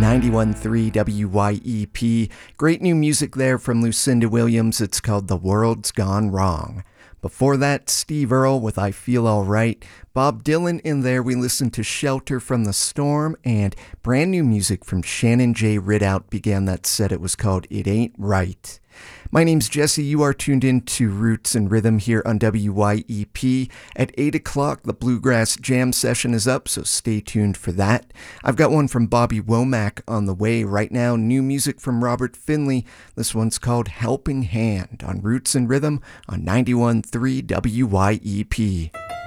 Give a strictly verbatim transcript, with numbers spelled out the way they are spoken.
ninety-one point three W Y E P. Great new music there from Lucinda Williams. It's called The World's Gone Wrong. Before that, Steve Earle with I Feel Alright. Bob Dylan in there, we listened to Shelter from the Storm, and brand new music from Shannon J. Ridout began that set. It was called It Ain't Right. My name's Jesse. You are tuned in to Roots and Rhythm here on W Y E P. At eight o'clock, the Bluegrass Jam session is up, so stay tuned for that. I've got one from Bobby Womack on the way right now. New music from Robert Finley. This one's called Helping Hand on Roots and Rhythm on ninety-one point three W Y E P.